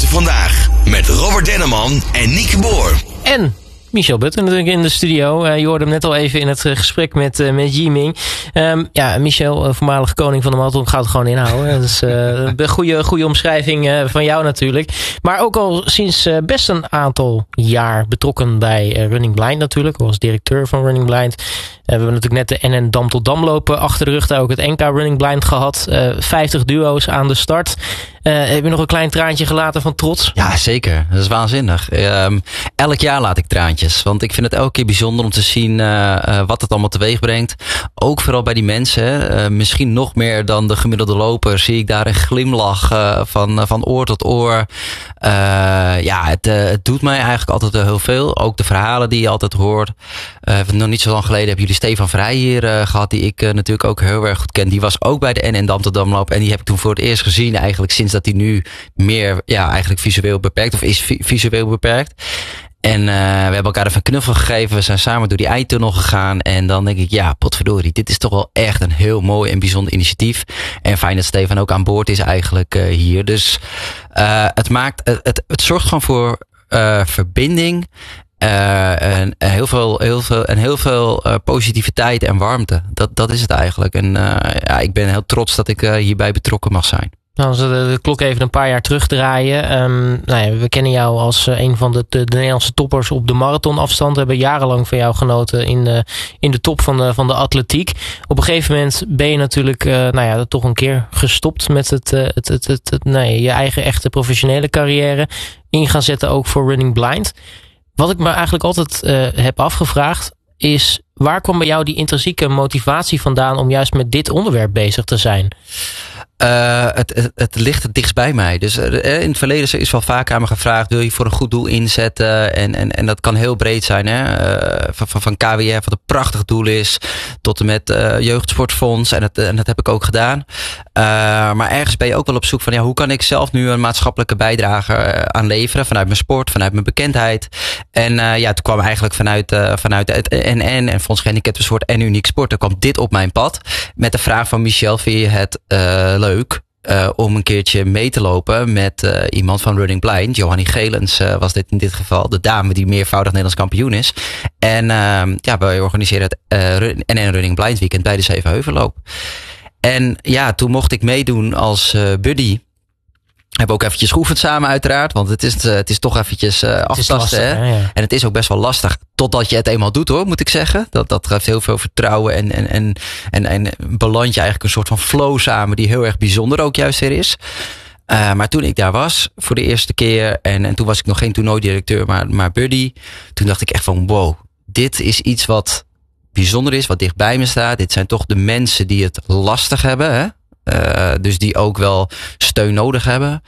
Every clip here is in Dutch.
Vandaag met Robert Denneman en Nieke Boer. En Michel Butten natuurlijk in de studio. Je hoorde hem net al even in het gesprek met Yiming. Michel, voormalig koning van de marathon, gaat het gewoon inhouden. Dat is een goede omschrijving van jou natuurlijk. Maar ook al sinds best een aantal jaar betrokken bij Running Blind natuurlijk. Als directeur van Running Blind. We hebben natuurlijk net de NN Dam tot Dam lopen achter de rug. Daar ook het NK Running Blind gehad. 50 duo's aan de start. Heb je nog een klein traantje gelaten van trots? Ja, zeker. Dat is waanzinnig. Elk jaar laat ik traantjes. Want ik vind het elke keer bijzonder om te zien wat het allemaal teweeg brengt. Ook vooral bij die mensen. Misschien nog meer dan de gemiddelde loper zie ik daar een glimlach van oor tot oor. Het doet mij eigenlijk altijd heel veel. Ook de verhalen die je altijd hoort. Nog niet zo lang geleden hebben jullie Stefan Vrij hier gehad. Die ik natuurlijk ook heel erg goed ken. Die was ook bij de NN Dam tot Dam loop. En die heb ik toen voor het eerst gezien eigenlijk sinds dat hij nu meer eigenlijk visueel beperkt of is visueel beperkt. En we hebben elkaar even een knuffel gegeven. We zijn samen door die eindtunnel gegaan. En dan denk ik, ja, potverdorie. Dit is toch wel echt een heel mooi en bijzonder initiatief. En fijn dat Stefan ook aan boord is eigenlijk hier. Dus het zorgt gewoon voor verbinding. En heel veel positiviteit en warmte. Dat is het eigenlijk. En ik ben heel trots dat ik hierbij betrokken mag zijn. Als we de klok even een paar jaar terugdraaien. We kennen jou als een van de Nederlandse toppers op de marathonafstand. We hebben jarenlang van jou genoten in de top van de atletiek. Op een gegeven moment ben je natuurlijk toch een keer gestopt met je eigen echte professionele carrière. In gaan zetten ook voor Running Blind. Wat ik me eigenlijk altijd heb afgevraagd is, waar kwam bij jou die intrinsieke motivatie vandaan om juist met dit onderwerp bezig te zijn? Het ligt het dichtst bij mij. Dus in het verleden is wel vaak aan me gevraagd, wil je voor een goed doel inzetten? En dat kan heel breed zijn. Hè? Van KWF, wat een prachtig doel is, tot en met Jeugdsportfonds. En dat heb ik ook gedaan. Maar ergens ben je ook wel op zoek van, hoe kan ik zelf nu een maatschappelijke bijdrage aan leveren? Vanuit mijn sport, vanuit mijn bekendheid. En toen kwam eigenlijk vanuit het NN en Fonds Gehandicaptensport en Uniek Sport, er kwam dit op mijn pad. Met de vraag van Michel, vind je het leuk om een keertje mee te lopen met iemand van Running Blind. Johannie Gelens was dit in dit geval, de dame die meervoudig Nederlands kampioen is. En wij organiseren het NN Running Blind Weekend bij de Zevenheuvelloop. En toen mocht ik meedoen als buddy. Hebben ook eventjes geoefend samen uiteraard. Want het is toch eventjes aftasten. Hè? Ja. En het is ook best wel lastig. Totdat je het eenmaal doet hoor, moet ik zeggen. Dat geeft heel veel vertrouwen. En beland je eigenlijk een soort van flow samen. Die heel erg bijzonder ook juist weer is. Maar toen ik daar was voor de eerste keer. En toen was ik nog geen toernooidirecteur, maar buddy. Toen dacht ik echt van wow. Dit is iets wat bijzonder is. Wat dicht bij me staat. Dit zijn toch de mensen die het lastig hebben. Hè? Dus die ook wel steun nodig hebben.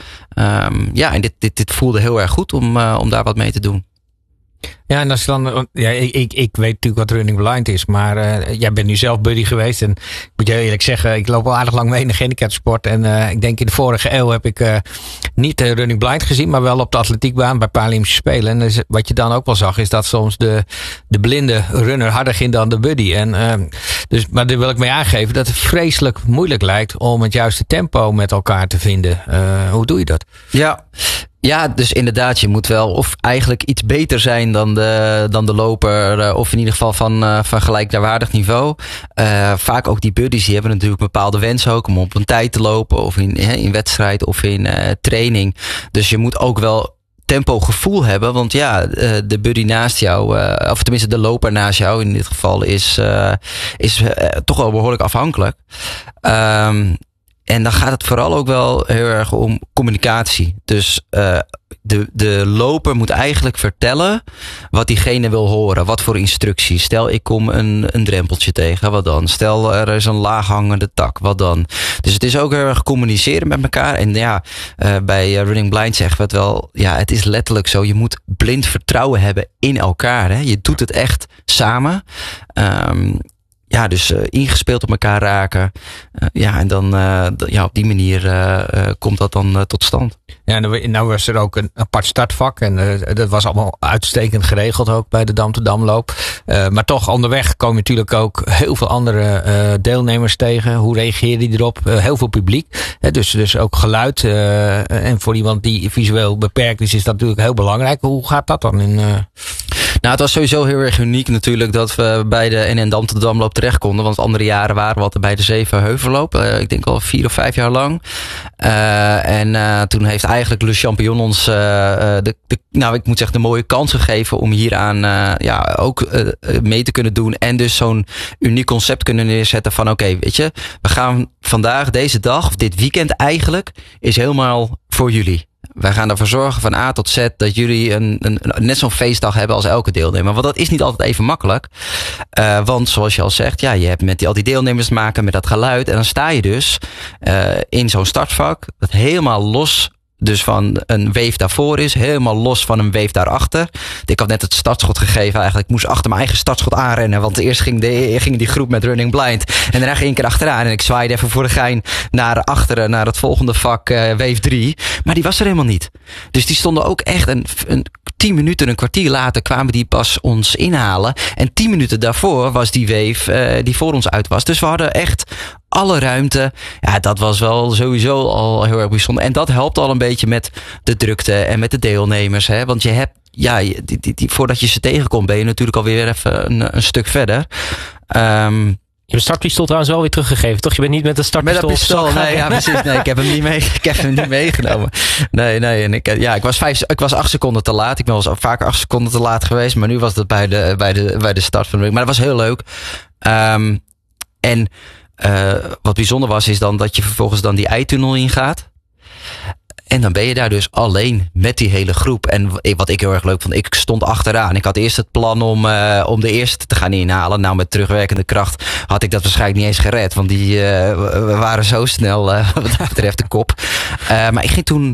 En dit voelde heel erg goed om daar wat mee te doen. Ja, en als je dan, ik weet natuurlijk wat Running Blind is, maar jij bent nu zelf buddy geweest. En ik moet je heel eerlijk zeggen, ik loop al aardig lang mee in de gehandicaptensport. En ik denk in de vorige eeuw heb ik niet Running Blind gezien, maar wel op de atletiekbaan bij Paralympische Spelen. En dus, wat je dan ook wel zag, is dat soms de blinde runner harder ging dan de buddy. Maar daar wil ik mee aangeven dat het vreselijk moeilijk lijkt om het juiste tempo met elkaar te vinden. Hoe doe je dat? Ja, dus inderdaad, je moet wel of eigenlijk iets beter zijn dan de loper, of in ieder geval van gelijkwaardig niveau. Vaak ook die buddies, die hebben natuurlijk een bepaalde wens ook om op een tijd te lopen, of in wedstrijd of in training. Dus je moet ook wel tempogevoel hebben, want de buddy naast jou, of tenminste de loper naast jou in dit geval, is toch wel behoorlijk afhankelijk. En dan gaat het vooral ook wel heel erg om communicatie. Dus de loper moet eigenlijk vertellen wat diegene wil horen. Wat voor instructies. Stel, ik kom een drempeltje tegen. Wat dan? Stel, er is een laaghangende tak. Wat dan? Dus het is ook heel erg communiceren met elkaar. En bij Running Blind zeggen we het wel. Ja, het is letterlijk zo. Je moet blind vertrouwen hebben in elkaar. Hè? Je doet het echt samen. dus ingespeeld op elkaar raken. En dan op die manier komt dat dan tot stand. Ja, nou was er ook een apart startvak. En dat was allemaal uitstekend geregeld ook bij de Dam te Damloop. Maar toch onderweg komen natuurlijk ook heel veel andere deelnemers tegen. Hoe reageer je erop? Heel veel publiek. Dus ook geluid. En voor iemand die visueel beperkt is dat natuurlijk heel belangrijk. Hoe gaat dat dan? Nou, het was sowieso heel erg uniek natuurlijk dat we bij de NN Dam te Damloop terecht konden. Want andere jaren waren we altijd bij de Zevenheuvelloop. Ik denk al 4 of 5 jaar lang. Toen heeft eigenlijk Le Champion ons ik moet zeggen de mooie kans gegeven om hieraan ook mee te kunnen doen. En dus zo'n uniek concept kunnen neerzetten van oké, weet je, we gaan vandaag, deze dag, of dit weekend eigenlijk, is helemaal voor jullie. Wij gaan ervoor zorgen van A tot Z dat jullie net zo'n feestdag hebben als elke deelnemer. Want dat is niet altijd even makkelijk. Want zoals je al zegt, je hebt met al die deelnemers te maken met dat geluid. En dan sta je dus in zo'n startvak dat helemaal los dus van een wave daarvoor is. Helemaal los van een wave daarachter. Ik had net het startschot gegeven eigenlijk. Ik moest achter mijn eigen startschot aanrennen. Want eerst ging die groep met Running Blind. En daarna ging ik er achteraan. En ik zwaaide even voor de gein naar achteren. Naar het volgende vak, wave 3. Maar die was er helemaal niet. Dus die stonden ook echt een 10 minuten, een kwartier later kwamen die pas ons inhalen. En 10 minuten daarvoor was die wave die voor ons uit was. Dus we hadden echt alle ruimte. Ja, dat was wel sowieso al heel erg bijzonder. En dat helpt al een beetje met de drukte en met de deelnemers. Hè? Want je hebt, voordat je ze tegenkomt, ben je natuurlijk alweer even een stuk verder. Je hebt startpistool trouwens wel weer teruggegeven, toch? Je bent niet met een startpistool. Met dat pistool, nee, ja, precies. Nee, ik heb hem niet meegenomen. Nee. En ik was 8 seconden te laat. Ik ben wel eens vaker 8 seconden te laat geweest. Maar nu was dat bij de start van de week. Maar dat was heel leuk. Wat bijzonder was, is dan dat je vervolgens dan die eitunnel ingaat. En dan ben je daar dus alleen met die hele groep. En wat ik heel erg leuk vond, ik stond achteraan. Ik had eerst het plan om de eerste te gaan inhalen. Nou, met terugwerkende kracht had ik dat waarschijnlijk niet eens gered. Want die waren zo snel wat dat betreft de kop. Maar ik ging toen,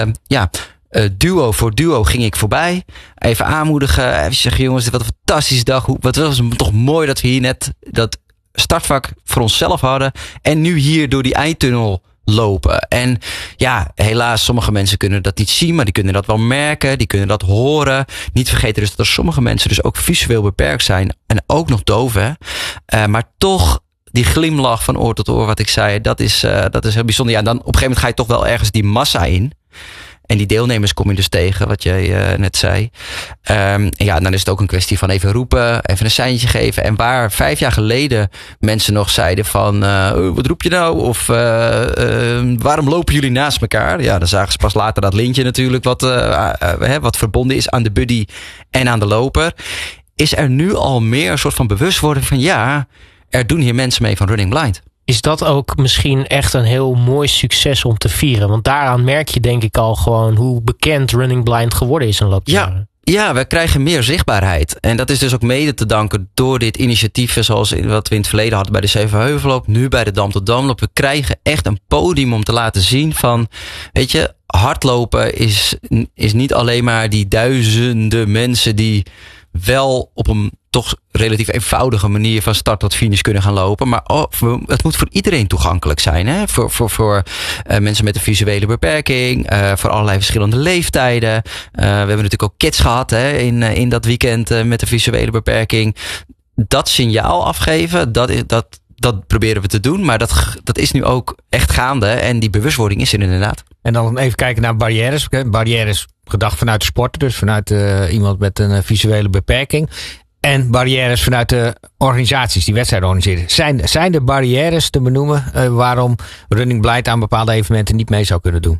duo voor duo ging ik voorbij. Even aanmoedigen. Even zeggen, jongens, wat een fantastische dag. Wat was het toch mooi dat we hier net dat startvak voor onszelf hadden. En nu hier door die eindtunnel lopen. En ja, helaas, sommige mensen kunnen dat niet zien, maar die kunnen dat wel merken, die kunnen dat horen. Niet vergeten dus dat er sommige mensen dus ook visueel beperkt zijn en ook nog doof, hè. Maar toch die glimlach van oor tot oor, wat ik zei, dat is heel bijzonder. Ja, dan op een gegeven moment ga je toch wel ergens die massa in. En die deelnemers kom je dus tegen, wat jij net zei. Dan is het ook een kwestie van even roepen, even een seintje geven. En waar 5 jaar geleden mensen nog zeiden van, wat roep je nou? Of waarom lopen jullie naast elkaar? Ja, dan zagen ze pas later dat lintje natuurlijk, wat verbonden is aan de buddy en aan de loper. Is er nu al meer een soort van bewustwording van, ja, er doen hier mensen mee van Running Blind. Is dat ook misschien echt een heel mooi succes om te vieren? Want daaraan merk je denk ik al gewoon hoe bekend Running Blind geworden is in de loop der jaren. Ja, we krijgen meer zichtbaarheid. En dat is dus ook mede te danken door dit initiatief, zoals wat we in het verleden hadden bij de Zevenheuvelloop, nu bij de Dam tot Damloop. We krijgen echt een podium om te laten zien van, weet je, hardlopen is niet alleen maar die duizenden mensen die wel op een toch relatief eenvoudige manier van start tot finish kunnen gaan lopen. Maar het moet voor iedereen toegankelijk zijn. Hè? Voor mensen met een visuele beperking. Voor allerlei verschillende leeftijden. We hebben natuurlijk ook kids gehad, hè, in dat weekend met een visuele beperking. Dat signaal afgeven, dat proberen we te doen. Maar dat is nu ook echt gaande. En die bewustwording is er inderdaad. En dan even kijken naar barrières. Barrières gedacht vanuit de sporter. Dus vanuit iemand met een visuele beperking. En barrières vanuit de organisaties die wedstrijden organiseren. Zijn er barrières te benoemen waarom Running Blind aan bepaalde evenementen niet mee zou kunnen doen?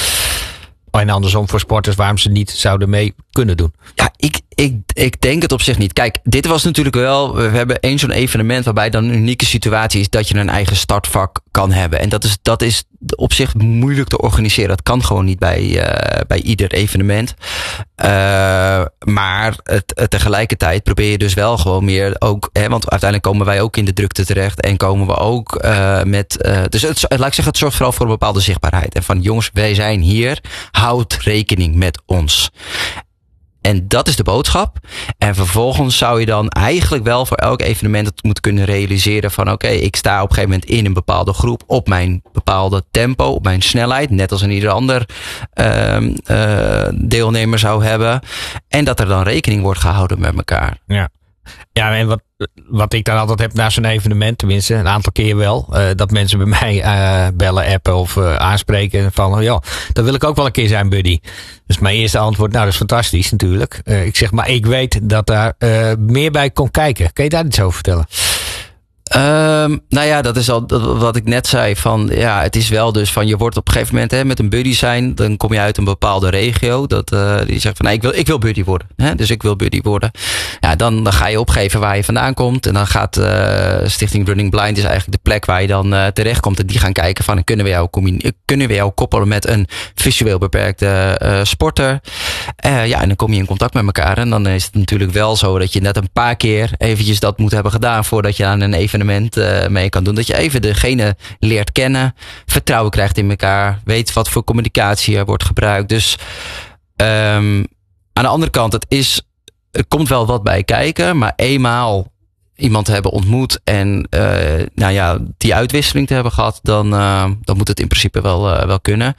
En andersom voor sporters waarom ze niet zouden mee kunnen doen? Ja, ik denk het op zich niet. Kijk, dit was natuurlijk wel, we hebben één zo'n evenement waarbij dan een unieke situatie is dat je een eigen startvak kan hebben. En dat is op zich moeilijk te organiseren. Dat kan gewoon niet bij ieder evenement. Maar tegelijkertijd probeer je dus wel gewoon meer ook, hè, want uiteindelijk komen wij ook in de drukte terecht en komen we ook met, dus laat ik zeggen, het zorgt vooral voor een bepaalde zichtbaarheid. En van jongens, wij zijn hier, houd rekening met ons. En dat is de boodschap. En vervolgens zou je dan eigenlijk wel voor elk evenement het moeten kunnen realiseren van oké, ik sta op een gegeven moment in een bepaalde groep op mijn bepaalde tempo, op mijn snelheid, net als een ieder ander deelnemer zou hebben. En dat er dan rekening wordt gehouden met elkaar. Ja, en wat ik dan altijd heb na zo'n evenement, tenminste een aantal keer wel, dat mensen bij mij bellen, appen of aanspreken van, ja, dat wil ik ook wel een keer zijn, buddy. Dus mijn eerste antwoord, nou, dat is fantastisch natuurlijk. Ik zeg, maar ik weet dat daar meer bij kon kijken. Kun je daar iets over vertellen? Nou ja, dat is al wat ik net zei. Van ja, het is wel dus van je wordt op een gegeven moment met een buddy zijn. Dan kom je uit een bepaalde regio. Die zegt van nee, ik wil buddy worden. Dus ik wil buddy worden. Ja, dan ga je opgeven waar je vandaan komt. En dan gaat Stichting Running Blind is eigenlijk de plek waar je dan terechtkomt. En die gaan kijken van kunnen we jou koppelen met een visueel beperkte sporter. Ja, en dan kom je in contact met elkaar. En dan is het natuurlijk wel zo dat je net een paar keer eventjes dat moet hebben gedaan voordat je aan een evenement mee kan doen. Dat je even degene leert kennen, vertrouwen krijgt in elkaar, weet wat voor communicatie er wordt gebruikt. Dus aan de andere kant, er komt wel wat bij kijken, maar eenmaal iemand te hebben ontmoet en die uitwisseling te hebben gehad, dan moet het in principe wel kunnen.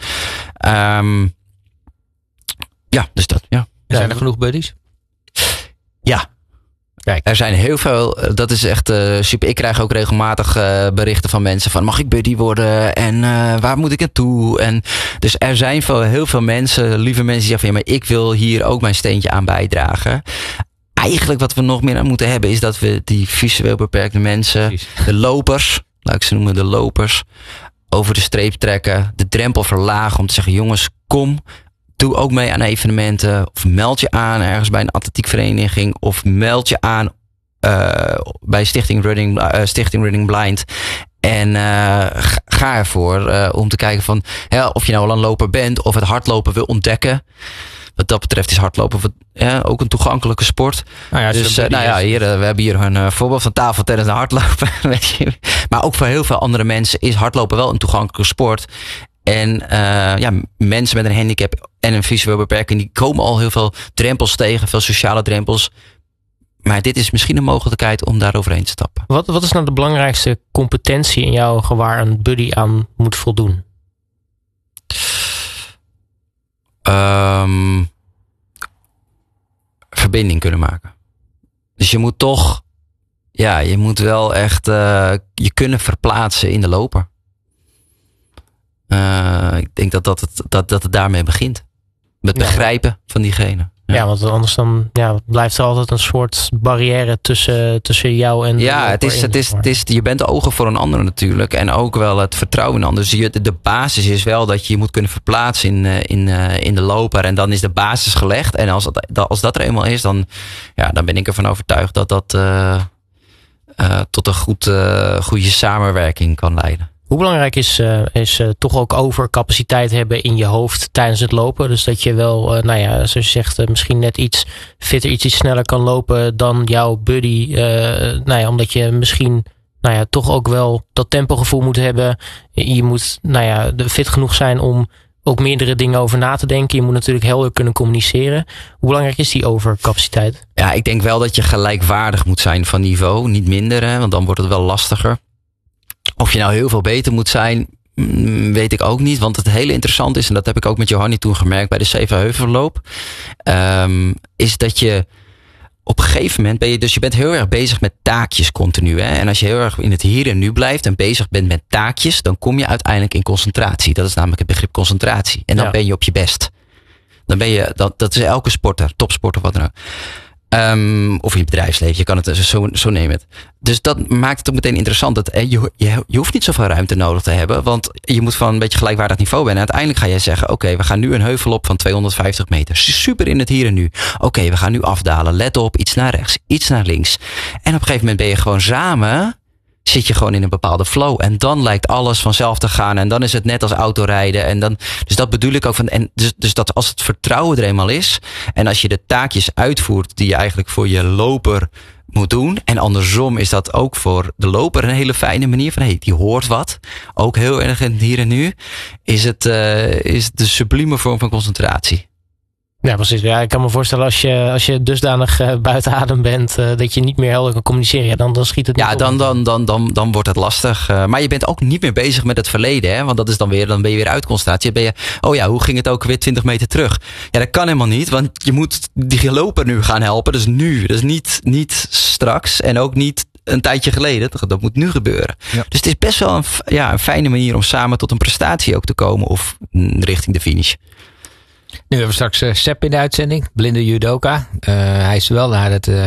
Dus dat, ja. Zijn er genoeg buddies? Ja. Kijk. Er zijn heel veel, dat is echt super. Ik krijg ook regelmatig berichten van mensen van mag ik buddy worden en waar moet ik naartoe? En dus er zijn heel veel mensen, lieve mensen die zeggen van ja, maar ik wil hier ook mijn steentje aan bijdragen. Eigenlijk wat we nog meer aan moeten hebben is dat we die visueel beperkte mensen, de lopers, laat ik ze noemen de lopers, over de streep trekken, de drempel verlagen om te zeggen jongens, kom. Doe ook mee aan evenementen. Of meld je aan ergens bij een atletiekvereniging. Of meld je aan bij Stichting Running Blind. En ga ervoor om te kijken van of je nou al een loper bent. Of het hardlopen wil ontdekken. Wat dat betreft is hardlopen ook een toegankelijke sport. Nou ja, dus we hebben hier een voorbeeld van tafeltennis en hardlopen. Weet je. Maar ook voor heel veel andere mensen is hardlopen wel een toegankelijke sport. En mensen met een handicap en een visueel beperking, die komen al heel veel drempels tegen, veel sociale drempels. Maar dit is misschien een mogelijkheid om daar overheen te stappen. Wat is nou de belangrijkste competentie in jouw waar een buddy aan moet voldoen? Verbinding kunnen maken. Dus je moet toch, je moet wel echt je kunnen verplaatsen in de loper. Ik denk dat het daarmee begint. Met begrijpen van diegene. Ja, want anders dan blijft er altijd een soort barrière tussen jou en je bent de ogen voor een ander natuurlijk. En ook wel het vertrouwen in anderen. Dus de basis is wel dat je je moet kunnen verplaatsen in de loper. En dan is de basis gelegd. En als dat er eenmaal is, dan ben ik ervan overtuigd dat dat tot een goede samenwerking kan leiden. Hoe belangrijk is toch ook overcapaciteit hebben in je hoofd tijdens het lopen? Dus dat je wel, zoals je zegt, misschien net iets fitter, iets sneller kan lopen dan jouw buddy. Omdat je misschien toch ook wel dat tempogevoel moet hebben. Je moet fit genoeg zijn om ook meerdere dingen over na te denken. Je moet natuurlijk helder kunnen communiceren. Hoe belangrijk is die overcapaciteit? Ja, ik denk wel dat je gelijkwaardig moet zijn van niveau. Niet minder, want dan wordt het wel lastiger. Of je nou heel veel beter moet zijn, weet ik ook niet. Want het hele interessant is, en dat heb ik ook met Johanny toen gemerkt bij de Zevenheuvelloop, is dat je op een gegeven moment je bent heel erg bezig met taakjes continu. Hè? En als je heel erg in het hier en nu blijft en bezig bent met taakjes, dan kom je uiteindelijk in concentratie. Dat is namelijk het begrip concentratie. En dan ben je op je best. Dan ben je, dat is elke sporter, topsporter, wat dan ook. Of in je bedrijfsleven, je kan het zo nemen het. Dus dat maakt het ook meteen interessant. Dat je hoeft niet zoveel ruimte nodig te hebben. Want je moet van een beetje gelijkwaardig niveau zijn. En uiteindelijk ga je zeggen, oké, we gaan nu een heuvel op van 250 meter. Super in het hier en nu. Oké, we gaan nu afdalen. Let op, iets naar rechts, iets naar links. En op een gegeven moment ben je gewoon samen, zit je gewoon in een bepaalde flow. En dan lijkt alles vanzelf te gaan. En dan is het net als autorijden. En dan, dus dat bedoel ik ook van. En dus dat als het vertrouwen er eenmaal is. En als je de taakjes uitvoert die je eigenlijk voor je loper moet doen. En andersom is dat ook voor de loper een hele fijne manier van die hoort wat. Ook heel erg in het hier en nu. Is de sublieme vorm van concentratie. Ja, precies. Ja, ik kan me voorstellen als je dusdanig buiten adem bent dat je niet meer helder kan communiceren. Ja, dan schiet het niet op. Dan wordt het lastig. Maar je bent ook niet meer bezig met het verleden. Hè? Want dat is dan ben je weer uit concentratie. Hoe ging het ook weer 20 meter terug? Ja, dat kan helemaal niet. Want je moet die loper nu gaan helpen. Dus nu. Dus niet straks. En ook niet een tijdje geleden. Dat moet nu gebeuren. Ja. Dus het is best wel een fijne manier om samen tot een prestatie ook te komen. Of richting de finish. Nu hebben we straks Sepp in de uitzending. Blinde judoka. Hij is wel naar het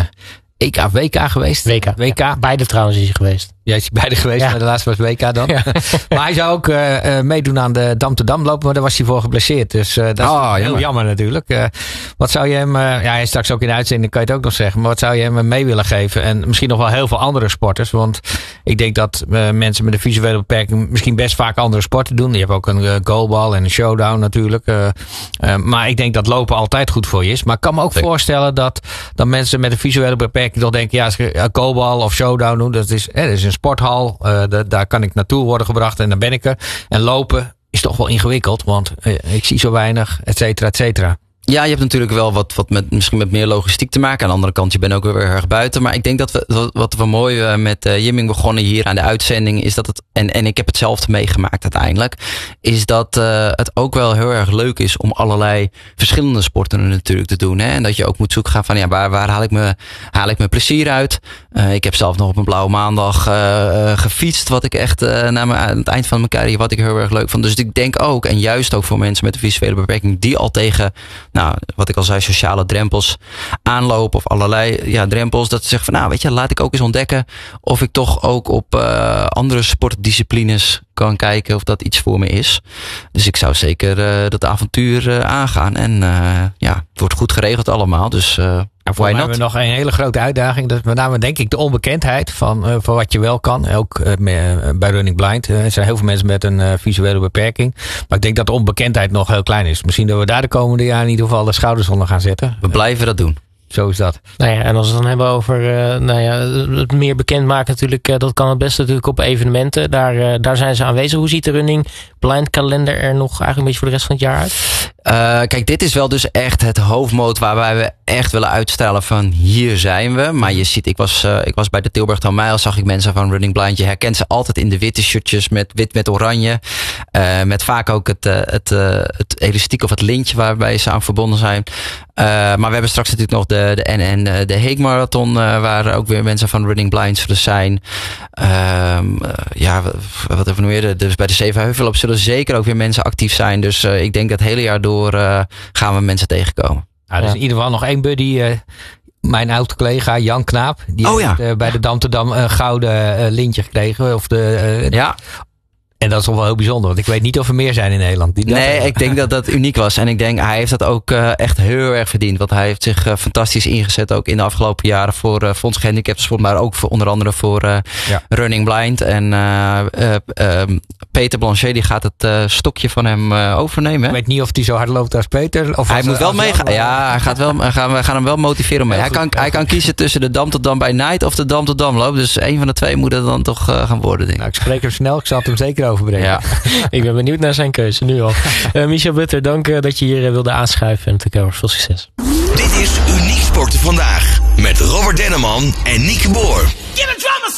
WK geweest. WK. Ja, beide trouwens is hij geweest. Jij is beide geweest, maar de laatste was WK dan. Ja. Maar hij zou ook meedoen aan de Dam te Dam lopen, maar daar was hij voor geblesseerd. Dus dat is heel jammer natuurlijk. Wat zou je hem, hij is straks ook in de uitzending, kan je het ook nog zeggen. Maar wat zou je hem mee willen geven? En misschien nog wel heel veel andere sporters. Want ik denk dat mensen met een visuele beperking misschien best vaak andere sporten doen. Je hebt ook een goalbal en een showdown natuurlijk. Maar ik denk dat lopen altijd goed voor je is. Maar ik kan me ook voorstellen dat mensen met een visuele beperking toch denken, als je goalbal of showdown doen, dat is een sporthal, daar kan ik naartoe worden gebracht en dan ben ik er. En lopen is toch wel ingewikkeld, want ik zie zo weinig, et cetera, et cetera. Ja, je hebt natuurlijk wel wat misschien met meer logistiek te maken. Aan de andere kant, je bent ook weer erg buiten. Maar ik denk dat wat we mooi met Jimming begonnen hier aan de uitzending, is dat het, en ik heb het zelf meegemaakt uiteindelijk, is dat het ook wel heel erg leuk is om allerlei verschillende sporten natuurlijk te doen. Hè? En dat je ook moet zoeken gaan van, waar haal ik mijn plezier uit? Ik heb zelf nog op een blauwe maandag gefietst, wat ik echt aan het eind van mijn carrière, wat ik heel erg leuk vond. Dus ik denk ook, en juist ook voor mensen met een visuele beperking, die al tegen, wat ik al zei, sociale drempels aanlopen of allerlei drempels. Dat ze zeggen van, laat ik ook eens ontdekken of ik toch ook op andere sportdisciplines kan kijken of dat iets voor me is. Dus ik zou zeker dat avontuur aangaan. En het wordt goed geregeld allemaal. Dus voor mij hebben we nog een hele grote uitdaging. Dat is met name denk ik de onbekendheid van wat je wel kan. Ook bij Running Blind. Er zijn heel veel mensen met een visuele beperking. Maar ik denk dat de onbekendheid nog heel klein is. Misschien dat we daar de komende jaren in ieder geval de schouders onder gaan zetten. We blijven dat doen. Zo is dat. En als we het dan hebben over het meer bekendmaken natuurlijk, dat kan het beste natuurlijk op evenementen. Daar zijn ze aanwezig. Hoe ziet de Running Blind kalender er nog eigenlijk een beetje voor de rest van het jaar uit? Kijk, dit is wel dus echt het hoofdmoot waarbij we echt willen uitstralen van hier zijn we. Maar je ziet, ik was bij de Tilburg 10 mijl, zag ik mensen van Running Blind. Je herkent ze altijd in de witte shirtjes met wit met oranje. Met vaak ook het elastiek of het lintje waarbij ze aan verbonden zijn. Maar we hebben straks natuurlijk nog de NN, de Hague Marathon, waar ook weer mensen van Running Blind zullen zijn. Wat hebben we nog meer? Dus bij de Zevenheuvelloop zullen zeker ook weer mensen actief zijn. Dus ik denk dat het hele jaar door gaan we mensen tegenkomen. Nou, dus in ieder geval nog één buddy. Mijn oud collega Jan Knaap. Die heeft bij de Dam te Dam een gouden lintje gekregen. En dat is toch wel heel bijzonder. Want ik weet niet of er meer zijn in Nederland. Ik denk dat dat uniek was. En ik denk, hij heeft dat ook echt heel erg verdiend. Want hij heeft zich fantastisch ingezet. Ook in de afgelopen jaren voor Fonds Gehandicaptensport. Maar ook onder andere voor Running Blind. En Peter Blanchet die gaat het stokje van hem overnemen. Ik weet niet of hij zo hard loopt als Peter. Of hij moet wel meegaan. Ja, hij gaat wel, we gaan hem wel motiveren mee. Hij kan kiezen tussen de Dam tot Dam bij Night of de Dam tot Dam loop. Dus een van de twee moet het dan toch gaan worden, denk ik. Nou, ik spreek hem snel. Ik zal het hem zeker overbrengen. Ja. Ik ben benieuwd naar zijn keuze, nu al. Michel Butter, dank dat je hier wilde aanschuiven. En natuurlijk veel succes. Dit is Uniek Sporten Vandaag. Met Robert Denneman en Nieke Boer.